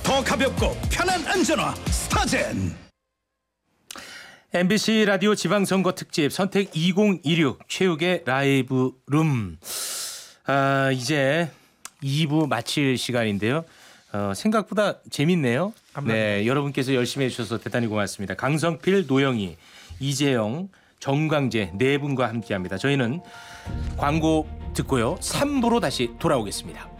더 가볍고 편한 안전화 스타젠. MBC 라디오 지방선거 특집 선택 2016 최욱의 라이브 룸. 이제 2부 마칠 시간인데요. 생각보다 재밌네요. 네, 여러분께서 열심히 해주셔서 대단히 고맙습니다. 강성필, 노영희, 이재영, 정광재 네 분과 함께합니다. 저희는 광고 듣고요. 3부로 다시 돌아오겠습니다.